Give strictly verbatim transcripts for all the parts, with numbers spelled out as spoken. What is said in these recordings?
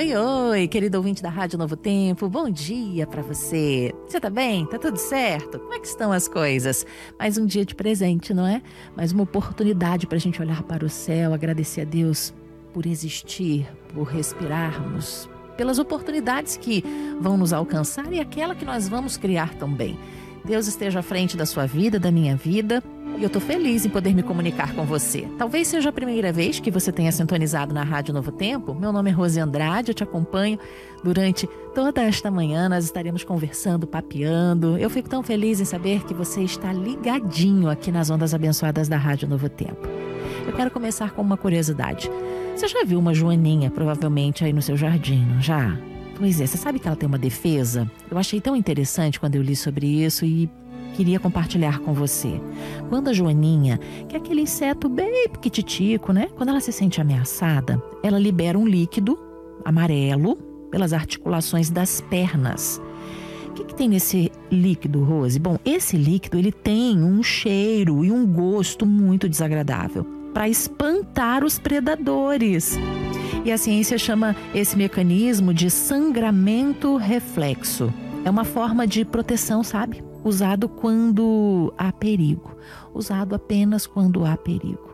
Oi, oi, querido ouvinte da Rádio Novo Tempo, bom dia pra você. Você tá bem? Tá tudo certo? Como é que estão as coisas? Mais um dia de presente, não é? Mais uma oportunidade pra gente olhar para o céu, agradecer a Deus por existir, por respirarmos, pelas oportunidades que vão nos alcançar e aquela que nós vamos criar também. Deus esteja à frente da sua vida, da minha vida, e eu tô feliz em poder me comunicar com você. Talvez seja a primeira vez que você tenha sintonizado na Rádio Novo Tempo. Meu nome é Rose Andrade, eu te acompanho durante toda esta manhã. Nós estaremos conversando, papeando. Eu fico tão feliz em saber que você está ligadinho aqui nas ondas abençoadas da Rádio Novo Tempo. Eu quero começar com uma curiosidade. Você já viu uma joaninha, provavelmente, aí no seu jardim, não já? Pois é, você sabe que ela tem uma defesa? Eu achei tão interessante quando eu li sobre isso e queria compartilhar com você. Quando a joaninha, que é aquele inseto bem piquititico, né? Quando ela se sente ameaçada, ela libera um líquido amarelo pelas articulações das pernas. O que, que tem nesse líquido, Rose? Bom, esse líquido ele tem um cheiro e um gosto muito desagradável para espantar os predadores. E a ciência chama esse mecanismo de sangramento reflexo. É uma forma de proteção, sabe? Usado quando há perigo. Usado apenas quando há perigo.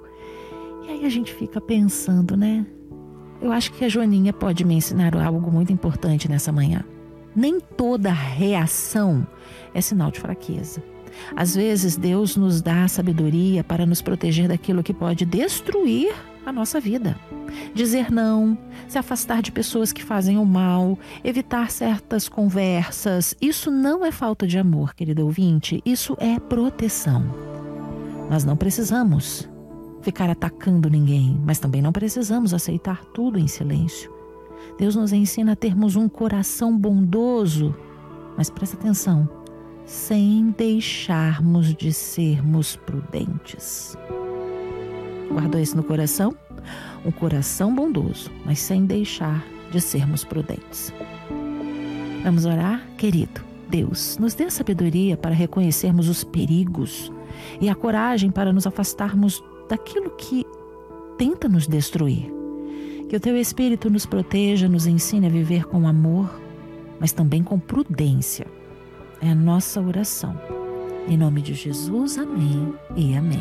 E aí a gente fica pensando, né? Eu acho que a Joaninha pode me ensinar algo muito importante nessa manhã. Nem toda reação é sinal de fraqueza. Às vezes Deus nos dá a sabedoria para nos proteger daquilo que pode destruir a nossa vida. Dizer não, se afastar de pessoas que fazem o mal, evitar certas conversas. Isso não é falta de amor, querido ouvinte. Isso é proteção. Nós não precisamos ficar atacando ninguém, mas também não precisamos aceitar tudo em silêncio. Deus nos ensina a termos um coração bondoso, mas presta atenção, sem deixarmos de sermos prudentes. Guardou isso no coração? Um coração bondoso, mas sem deixar de sermos prudentes. Vamos orar? Querido Deus, nos dê a sabedoria para reconhecermos os perigos e a coragem para nos afastarmos daquilo que tenta nos destruir. Que o Teu Espírito nos proteja, nos ensine a viver com amor, mas também com prudência. É a nossa oração. Em nome de Jesus, amém e amém.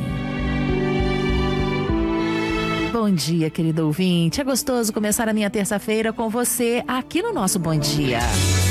Bom dia, querido ouvinte. É gostoso começar a minha terça-feira com você aqui no nosso Bom Dia.